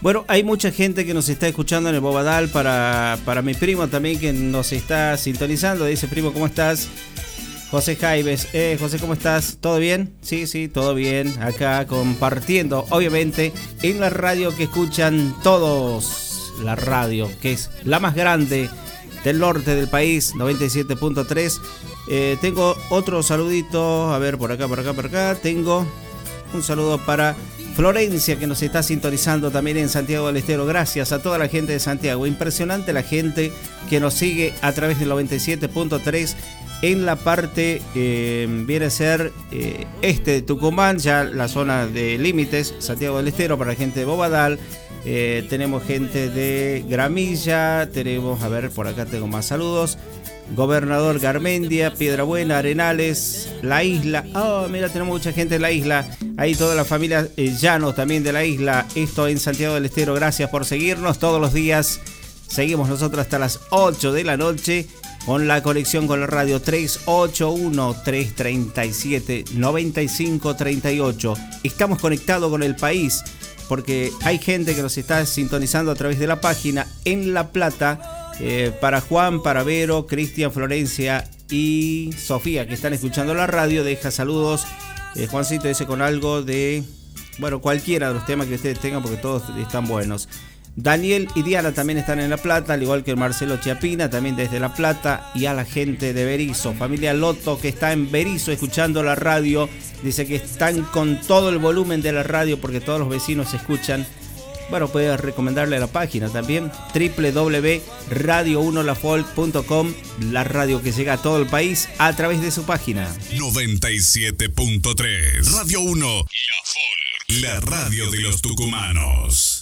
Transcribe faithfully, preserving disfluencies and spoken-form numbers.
Bueno, hay mucha gente que nos está escuchando en el Bobadal, para, para mi primo también que nos está sintonizando. Dice, primo, ¿cómo estás? José Jaimes, eh, José, ¿cómo estás? ¿Todo bien? Sí, sí, todo bien. Acá compartiendo, obviamente, en la radio que escuchan todos. La radio, que es la más grande del norte del país, noventa y siete punto tres. Eh, tengo otro saludito, a ver, por acá, por acá, por acá. Tengo un saludo para Florencia, que nos está sintonizando también en Santiago del Estero. Gracias a toda la gente de Santiago. Impresionante la gente que nos sigue a través del noventa y siete punto tres en la parte, eh, viene a ser eh, este de Tucumán, ya la zona de límites, Santiago del Estero, para la gente de Bobadal. Eh, tenemos gente de Gramilla, tenemos, a ver, por acá tengo más saludos. Gobernador Garmendia, Piedrabuena, Arenales, La Isla. Oh, mira, tenemos mucha gente en La Isla. Ahí toda la familia eh, Llanos también de La Isla. Esto en Santiago del Estero. Gracias por seguirnos todos los días. Seguimos nosotros hasta las ocho de la noche con la conexión con la radio tres ocho uno, tres tres siete, nueve cinco tres ocho. Estamos conectados con el país porque hay gente que nos está sintonizando a través de la página en La Plata. Eh, para Juan, para Vero, Cristian, Florencia y Sofía, que están escuchando la radio, deja saludos. eh, Juancito dice con algo de, bueno, cualquiera de los temas que ustedes tengan, porque todos están buenos. Daniel y Diana también están en La Plata, al igual que Marcelo Chiapina, también desde La Plata. Y a la gente de Berizo, familia Loto, que está en Berizo escuchando la radio, dice que están con todo el volumen de la radio porque todos los vecinos escuchan. Bueno, puedes recomendarle la página también, doble u doble u doble u punto radio uno la folk punto com, la radio que llega a todo el país a través de su página. noventa y siete punto tres Radio uno La Folk, la radio de los tucumanos.